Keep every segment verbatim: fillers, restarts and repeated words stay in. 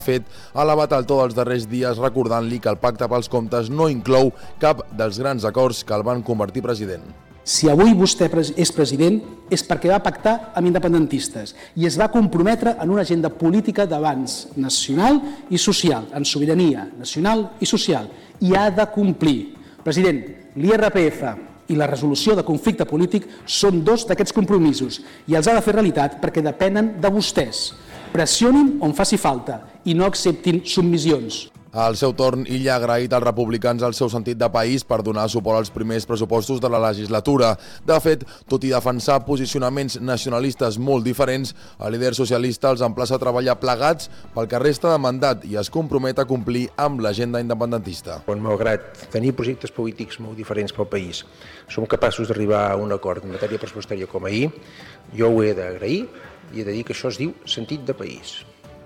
fet, ha elevat el to dels darrers dies recordant-li que el pacte pels comptes no inclou cap dels grans acords que el van convertir president. Si avui vostè és president és perquè va pactar amb independentistes i es va comprometre en una agenda política d'abans nacional i social, en sobirania nacional i social, i ha de complir. President, l'I R P F i la resolució de conflicte polític són dos d'aquests compromisos i els ha de fer realitat perquè depenen de vostès. Pressionin on faci falta i no acceptin submissions. Al seu torn, Illa ha agraït als republicans el seu sentit de país per donar suport als primers pressupostos de la legislatura. De fet, tot i defensar posicionaments nacionalistes molt diferents, el líder socialista els emplaça a treballar plegats pel que resta de mandat i es compromet a complir amb l'agenda independentista. Quan, malgrat tenir projectes polítics molt diferents pel país, som capaços d'arribar a un acord en matèria pressupostària com ahir, jo ho he d'agrair i he de dir que això es diu sentit de país.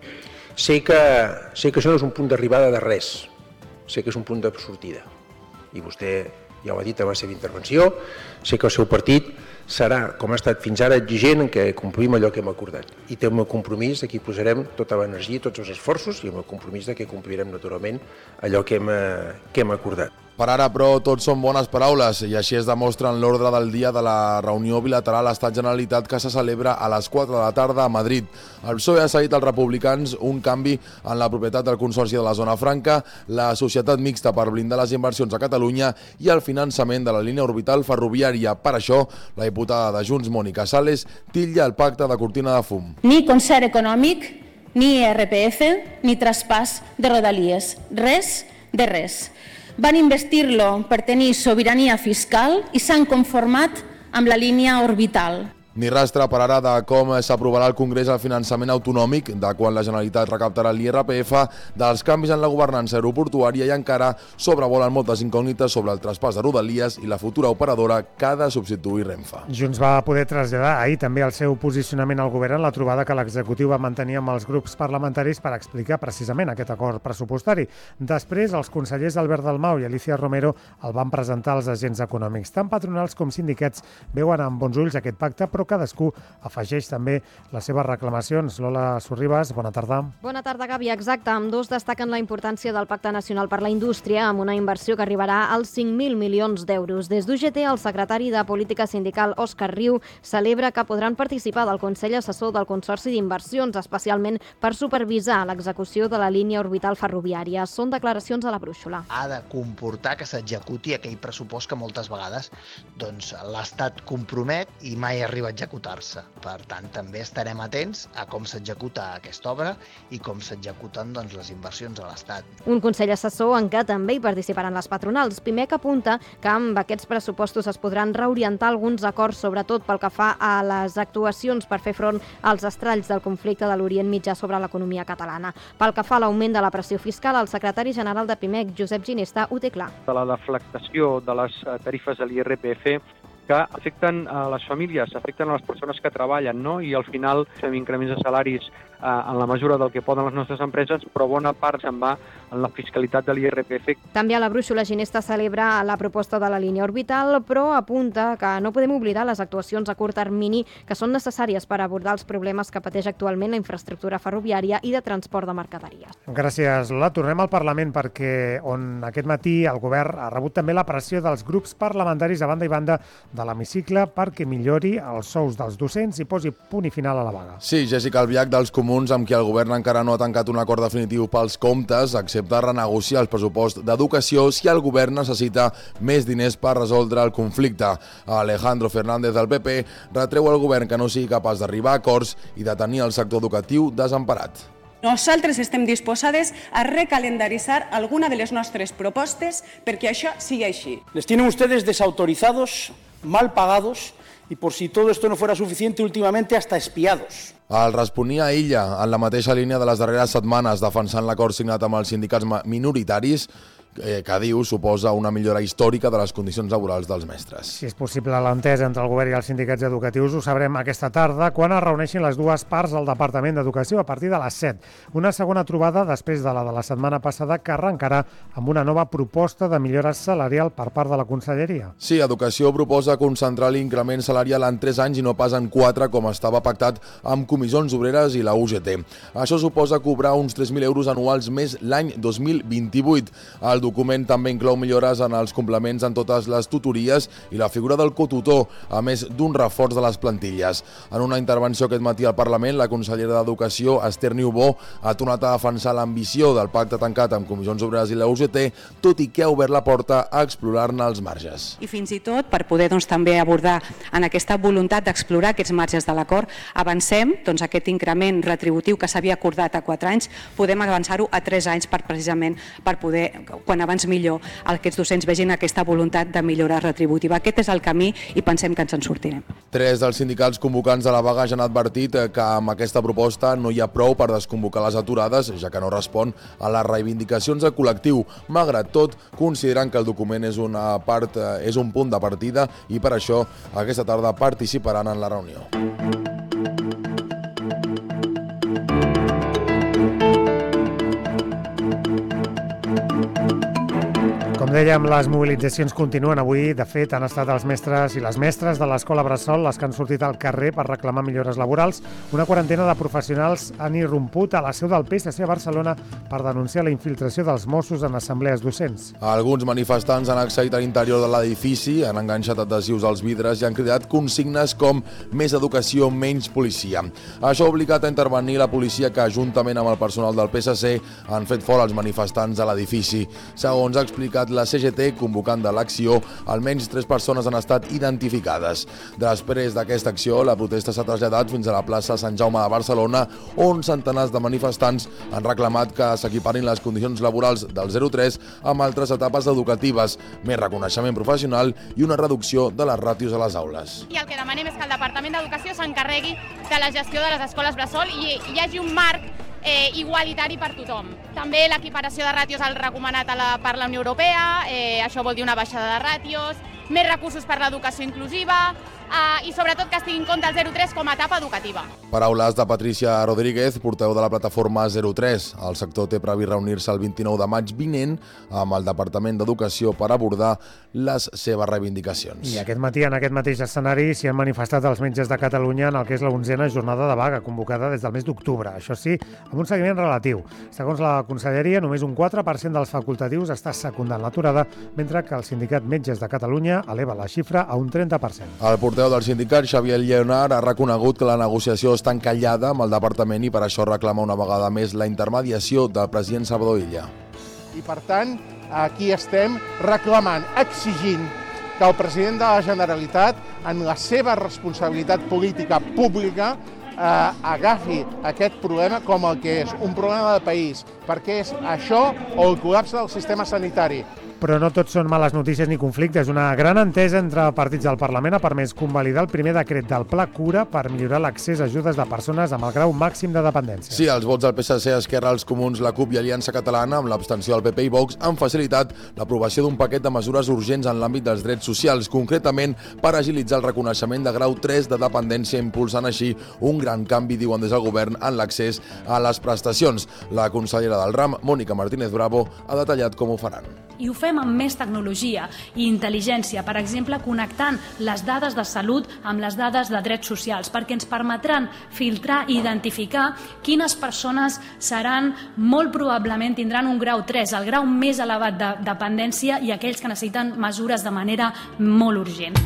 Sé que, sé que això no és un punt d'arribada de res, sé que és un punt de sortida. I vostè ja ho ha dit en la seva intervenció, sé que el seu partit serà, com ha estat fins ara, exigent en què complim allò que hem acordat. I té el meu compromís, aquí posarem tota l'energia, tots els esforços i el meu compromís de que complirem naturalment allò que hem, que hem acordat. Per ara, però, tot són bones paraules i així es demostra en l'ordre del dia de la reunió bilateral Estat-Generalitat que se celebra a les quatre de la tarda a Madrid. El P S O E ha seguit als republicans un canvi en la propietat del Consorci de la Zona Franca, la societat mixta per blindar les inversions a Catalunya i el finançament de la línia orbital ferroviària. Per això, la diputada de Junts, Mònica Sales, titlla el pacte de cortina de fum. Ni concert econòmic, ni I R P F, ni traspàs de rodalies. Res de res. Van investir-lo per tenir sobirania fiscal i s'han conformat amb la línia orbital. Ni rastre per ara de com s'aprovarà al Congrés el finançament autonòmic, de quan la Generalitat recaptarà l'I R P F, dels canvis en la governança aeroportuària i encara sobrevolen moltes incògnites sobre el traspàs de Rodalies i la futura operadora que ha de substituir Renfe. Junts va poder traslladar ahir també el seu posicionament al govern en la trobada que l'executiu va mantenir amb els grups parlamentaris per explicar precisament aquest acord pressupostari. Després, els consellers Albert Dalmau i Alicia Romero el van presentar als agents econòmics. Tant patronals com sindicats veuen amb bons ulls aquest pacte, però cadascú afegeix també les seves reclamacions. Lola Sorribas, bona tarda. Bona tarda, Gavi. Exacte. Ambdós destaquen la importància del Pacte Nacional per la Indústria amb una inversió que arribarà als cinc mil milions d'euros. Des d'U G T, el secretari de Política Sindical, Òscar Riu, celebra que podran participar del Consell Assessor del Consorci d'Inversions, especialment per supervisar l'execució de la línia orbital ferroviària. Són declaracions a la Brúixola. Ha de comportar que s'executi aquell pressupost que moltes vegades doncs, l'Estat compromet i mai arriba a executar-se. Per tant, també estarem atents a com s'executa aquesta obra i com s'executen doncs, les inversions a l'Estat. Un Consell Assessor en què també hi participaran les patronals. Pimec apunta que amb aquests pressupostos es podran reorientar alguns acords, sobretot pel que fa a les actuacions per fer front als estralls del conflicte de l'Orient Mitjà sobre l'economia catalana. Pel que fa a l'augment de la pressió fiscal, el secretari general de Pimec, Josep Ginesta, ho té clar. De la deflactació de les tarifes de l'I R P F que afecten a les famílies, afecten a les persones que treballen, no? I al final fem increments de salaris eh, en la mesura del que poden les nostres empreses, però bona part se'n va en la fiscalitat de l'I R P F. També a la Brúixola Ginesta celebra la proposta de la línia orbital, però apunta que no podem oblidar les actuacions a curt termini que són necessàries per abordar els problemes que pateix actualment la infraestructura ferroviària i de transport de mercaderies. Gràcies, Lola. Tornem al Parlament perquè on aquest matí el govern ha rebut també la pressió dels grups parlamentaris a banda i banda de l'hemicicle perquè millori els sous dels docents i posi punt i final a la vaga. Sí, Jessica Albiach dels Comuns, amb qui el govern encara no ha tancat un acord definitiu pels comptes, accepta renegociar el pressupost d'educació si el govern necessita més diners per resoldre el conflicte. Alejandro Fernández del P P retreu al govern que no sigui capaç d'arribar a acords i de tenir el sector educatiu desemparat. Nosaltres estem disposades a recalendaritzar alguna de les nostres propostes perquè això sigui així. Les tienen ustedes desautorizados, mal pagados y por si todo esto no fuera suficiente, últimamente hasta espiados. El responia Illa en la mateixa línia de les darreres setmanes defensant l'acord signat amb els sindicats minoritaris, que diu suposa una millora històrica de les condicions laborals dels mestres. Si és possible l'entesa entre el govern i els sindicats educatius, ho sabrem aquesta tarda quan es reuneixin les dues parts del Departament d'Educació a partir de les set. Una segona trobada després de la de la setmana passada que arrencarà amb una nova proposta de millora salarial per part de la Conselleria. Sí, Educació proposa concentrar l'increment salarial en tres anys i no pas en quatre, com estava pactat amb Comissions Obreres i la U G T. Això suposa cobrar uns tres mil euros anuals més l'any dos mil vint-i-vuit. El document també inclou millores en els complements en totes les tutories i la figura del cotutor, a més d'un reforç de les plantilles. En una intervenció aquest matí al Parlament, la consellera d'Educació, Esther Niubó, ha tornat a defensar l'ambició del pacte tancat amb Comissions Obreres i la U G T, tot i que ha obert la porta a explorar-ne els marges. I fins i tot, per poder doncs, també abordar en aquesta voluntat d'explorar aquests marges de l'acord, avancem doncs, aquest increment retributiu que s'havia acordat a quatre anys, podem avançar-ho a tres anys per precisament per poder, quan abans millor, aquests docents vegin aquesta voluntat de millora retributiva. Aquest és el camí i pensem que ens en sortirem. Tres dels sindicats convocants de la vaga ja han advertit que amb aquesta proposta no hi ha prou per desconvocar les aturades, ja que no respon a les reivindicacions del col·lectiu. Malgrat tot, considerant que el document és una part, és un punt de partida i per això aquesta tarda participaran en la reunió. Com dèiem, les mobilitzacions continuen avui. De fet, han estat els mestres i les mestres de l'Escola Bressol les que han sortit al carrer per reclamar millores laborals. Una quarantena de professionals han irromput a la seu del P S C a Barcelona per denunciar la infiltració dels Mossos en assemblees docents. Alguns manifestants han accedit a l'interior de l'edifici, han enganxat adhesius als vidres i han cridat consignes com més educació, menys policia. Això ha obligat a intervenir la policia que, juntament amb el personal del P S C, han fet fora els manifestants a l'edifici. Segons ha explicat la C G T, convocant de l'acció, almenys tres persones han estat identificades. Després d'aquesta acció, la protesta s'ha traslladat fins a la plaça Sant Jaume de Barcelona, on centenars de manifestants han reclamat que s'equiparin les condicions laborals del zero tres amb altres etapes educatives, més reconeixement professional i una reducció de les ràtios a les aules. I el que demanem és que el Departament d'Educació s'encarregui de la gestió de les escoles bressol i hi hagi un marc Eh, igualitari per tothom. També l'equiparació de ràtios al recomanat a la, per la Unió Europea, eh, això vol dir una baixada de ràtios, més recursos per l'educació inclusiva eh, i sobretot que es tingui en compte el zero tres com a etapa educativa. Paraules de Patricia Rodríguez, portaveu de la plataforma zero tres. El sector té previst reunir-se el vint-i-nou de maig vinent amb el Departament d'Educació per abordar les seves reivindicacions. I aquest matí, en aquest mateix escenari, s'hi han manifestat els metges de Catalunya en el que és la onzena jornada de vaga, convocada des del mes d'octubre. Això sí, amb un seguiment relatiu. Segons la Conselleria, només un quatre per cent dels facultatius està secundant l'aturada, mentre que el sindicat Metges de Catalunya eleva la xifra a un trenta per cent. El portaveu del sindicat, Xavier Lleonard, ha reconegut que la negociació està encallada amb el departament i per això reclama una vegada més la intermediació del president Salvador Illa. I per tant, aquí estem reclamant, exigint que el president de la Generalitat, en la seva responsabilitat política pública, eh, agafi aquest problema com el que és, un problema de país, perquè és això o el col·lapse del sistema sanitari. Però no tot són males notícies ni conflictes. Una gran entesa entre partits del Parlament ha permès convalidar el primer decret del Pla Cura per millorar l'accés a ajudes de persones amb el grau màxim de dependència. Sí, els vots del P S C, Esquerra, els Comuns, la CUP i Aliança Catalana, amb l'abstenció del P P i Vox, han facilitat l'aprovació d'un paquet de mesures urgents en l'àmbit dels drets socials, concretament per agilitzar el reconeixement de grau tres de dependència, impulsant així un gran canvi, diuen des del govern, en l'accés a les prestacions. La consellera del RAM, Mònica Martínez Bravo, ha detallat com ho faran. I ho fem amb més tecnologia i intel·ligència, per exemple, connectant les dades de salut amb les dades de drets socials, perquè ens permetran filtrar i identificar quines persones seran, molt probablement tindran un grau tres, el grau més elevat de dependència, i aquells que necessiten mesures de manera molt urgent.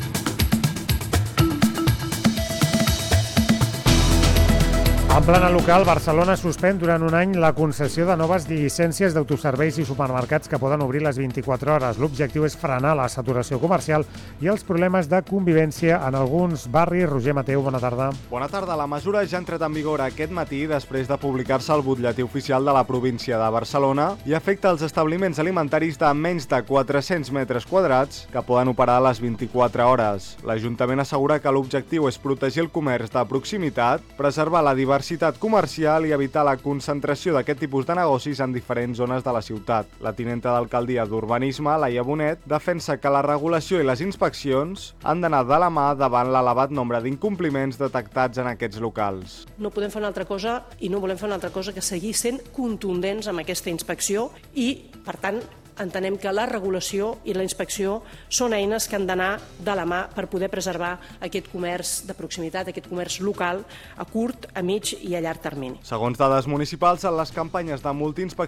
En plana local, Barcelona suspèn durant un any la concessió de noves llicències d'autoserveis i supermercats que poden obrir les vint-i-quatre hores. L'objectiu és frenar la saturació comercial i els problemes de convivència en alguns barris. Roger Mateu, bona tarda. Bona tarda. La mesura ja ha entrat en vigor aquest matí després de publicar-se al butlletí oficial de la província de Barcelona i afecta els establiments alimentaris de menys de quatre-cents metres quadrats que poden operar a les vint-i-quatre hores. L'Ajuntament assegura que l'objectiu és protegir el comerç de proximitat, preservar la diversitat diversitat comercial i evitar la concentració d'aquest tipus de negocis en diferents zones de la ciutat. La tinenta d'alcaldia d'Urbanisme, Laia Bonet, defensa que la regulació i les inspeccions han d'anar de la mà davant l'elevat nombre d'incompliments detectats en aquests locals. No podem fer una altra cosa i no volem fer una altra cosa que seguir sent contundents amb aquesta inspecció i, per tant, entenem que la regulació i la inspecció són eines que han d'anar de la mà per poder preservar aquest comerç de proximitat, aquest comerç local, a curt, a mig i a llarg termini. Segons dades municipals, en les campanyes de multiinspecció